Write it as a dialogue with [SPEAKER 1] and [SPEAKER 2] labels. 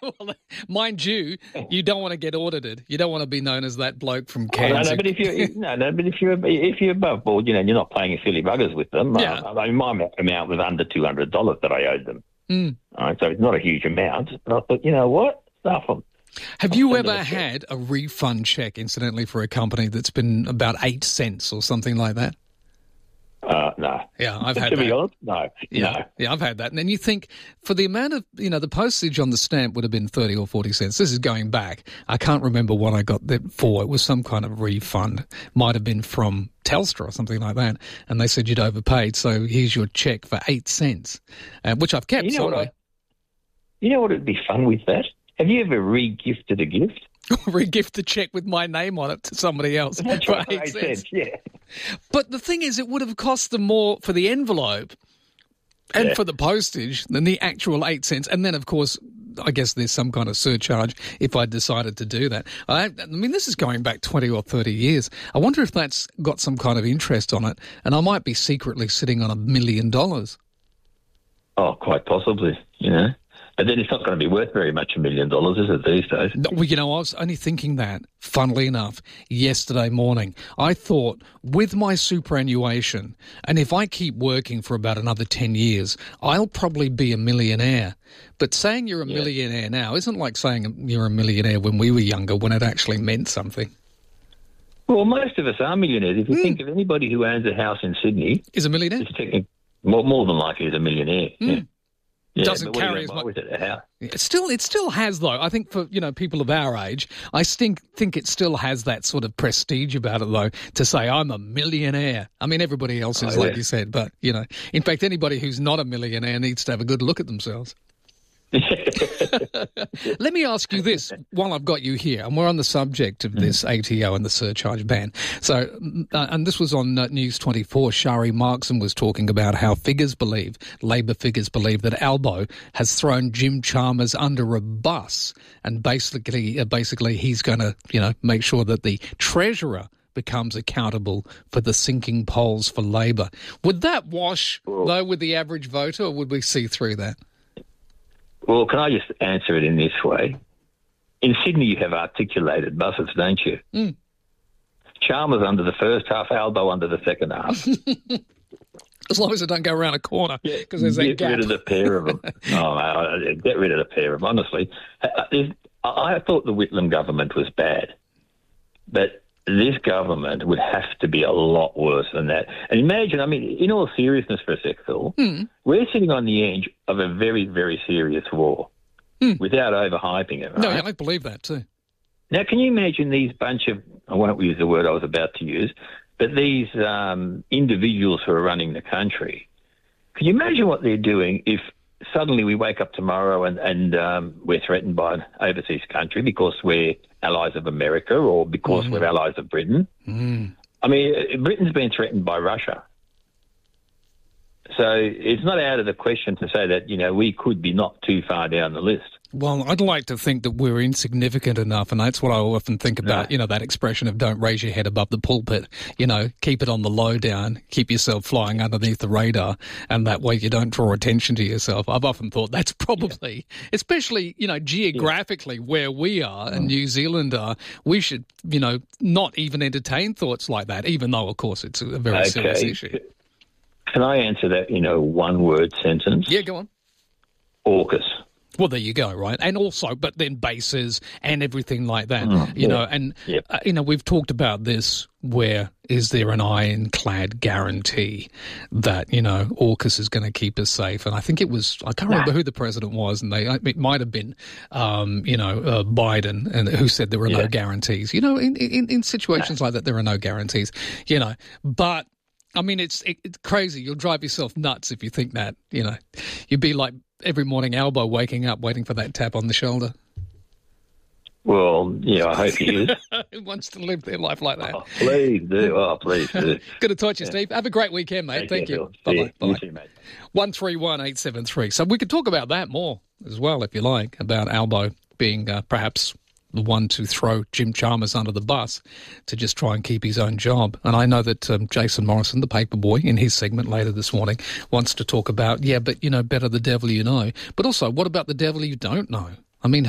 [SPEAKER 1] Well, mind you, you don't want to get audited. You don't want to be known as that bloke from
[SPEAKER 2] No,
[SPEAKER 1] Cairns.
[SPEAKER 2] but if you're above board, you're not playing a silly buggers with them.
[SPEAKER 1] Yeah.
[SPEAKER 2] My amount was under $200 that I owed them. All right, so it's not a huge amount. But I thought, you know what? Stuff them.
[SPEAKER 1] Have you ever had a refund check, incidentally, for a company that's been about 8 cents or something like that?
[SPEAKER 2] No.
[SPEAKER 1] Yeah, I've had
[SPEAKER 2] to
[SPEAKER 1] that.
[SPEAKER 2] be honest, no.
[SPEAKER 1] Yeah, I've had that. And then you think, for the amount of, the postage on the stamp would have been 30 or 40 cents. This is going back. I can't remember what I got that for. It was some kind of refund. Might have been from Telstra or something like that. And they said you'd overpaid, so here's your check for 8 cents, which I've kept.
[SPEAKER 2] You know what would be fun with that? Have you ever re-gifted a gift?
[SPEAKER 1] Re-gift the check with my name on it to somebody else.
[SPEAKER 2] That's
[SPEAKER 1] for
[SPEAKER 2] right,
[SPEAKER 1] 8 cents.
[SPEAKER 2] Yeah.
[SPEAKER 1] But the thing is, it would have cost them more for the envelope and for the postage than the actual 8 cents. And then, of course, I guess there's some kind of surcharge if I decided to do that. I mean, this is going back 20 or 30 years. I wonder if that's got some kind of interest on it, and I might be secretly sitting on $1 million.
[SPEAKER 2] Oh, quite possibly, But then it's not going to be worth very much, $1 million, is it, these days?
[SPEAKER 1] Well, I was only thinking that, funnily enough, yesterday morning. I thought, with my superannuation, and if I keep working for about another 10 years, I'll probably be a millionaire. But saying you're a millionaire now isn't like saying you're a millionaire when we were younger, when it actually meant something.
[SPEAKER 2] Well, most of us are millionaires. If you think of anybody who owns a house in Sydney...
[SPEAKER 1] Is a millionaire?
[SPEAKER 2] It's more than likely is a millionaire, Yeah,
[SPEAKER 1] doesn't carry as much.
[SPEAKER 2] With it, how?
[SPEAKER 1] It still has, though. I think for people of our age, I think it still has that sort of prestige about it, though, to say I'm a millionaire. I mean, everybody else is, like you said, but in fact, anybody who's not a millionaire needs to have a good look at themselves. Let me ask you this while I've got you here, and we're on the subject of this ATO and the surcharge ban. So, and this was on News 24. Shari Markson was talking about how Labor figures believe that Albo has thrown Jim Chalmers under a bus, and basically he's going to, make sure that the Treasurer becomes accountable for the sinking polls for Labor. Would that wash, though, with the average voter, or would we see through that?
[SPEAKER 2] Well, can I just answer it in this way? In Sydney, you have articulated buses, don't you? Chalmers under the first half, Albo under the second half.
[SPEAKER 1] As long as it don't go around a corner, because there's that gap.
[SPEAKER 2] Get rid of the pair of them. Get rid of the pair of them, honestly. I thought the Whitlam government was bad, but this government would have to be a lot worse than that. And imagine, in all seriousness for a sec, Phil, we're sitting on the edge of a very, very serious war without overhyping it, right?
[SPEAKER 1] No, I believe that too.
[SPEAKER 2] Now, can you imagine these bunch of, I won't use the word I was about to use, but these individuals who are running the country, can you imagine what they're doing if suddenly we wake up tomorrow and we're threatened by an overseas country because we're allies of America or because we're allies of Britain? I mean, Britain's been threatened by Russia. So it's not out of the question to say that, we could be not too far down the list.
[SPEAKER 1] Well, I'd like to think that we're insignificant enough, and that's what I often think about, that expression of don't raise your head above the pulpit, keep it on the low down, keep yourself flying underneath the radar, and that way you don't draw attention to yourself. I've often thought that's probably, especially, geographically where we are and New Zealand are, we should, not even entertain thoughts like that, even though, of course, it's a very serious issue.
[SPEAKER 2] Can I answer that in a one-word sentence?
[SPEAKER 1] Yeah, go on.
[SPEAKER 2] AUKUS.
[SPEAKER 1] Well, there you go, right? And also, but then bases and everything like that, we've talked about this, where is there an ironclad guarantee that, AUKUS is going to keep us safe? And I think it was, I can't remember who the president was, and it might have been, Biden, and who said there were no guarantees. In situations like that, there are no guarantees, but I mean, it's crazy. You'll drive yourself nuts if you think that, You'd be like every morning Albo waking up waiting for that tap on the shoulder.
[SPEAKER 2] Well, I hope he is.
[SPEAKER 1] Who wants to live their life like that?
[SPEAKER 2] Oh, please do.
[SPEAKER 1] Good to talk to you, Steve. Have a great weekend, mate. Thank you. Bye-bye.
[SPEAKER 2] You too, mate.
[SPEAKER 1] 131873. So we could talk about that more as well, if you like, about Albo being perhaps the one to throw Jim Chalmers under the bus to just try and keep his own job. And I know that Jason Morrison, the paper boy, in his segment later this morning, wants to talk about, but, better the devil you know. But also, what about the devil you don't know? I mean,